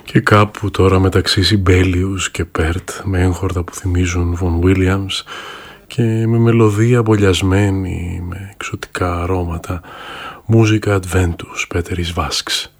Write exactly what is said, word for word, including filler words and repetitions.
Και κάπου τώρα μεταξύ Σιμπέλιους και Πέρτ, με έγχορτα που θυμίζουν Βον Βίλιαμς και με μελωδία μπολιασμένη με εξωτικά αρώματα, μούζικα Adventus, Πέτερης Βάσκς.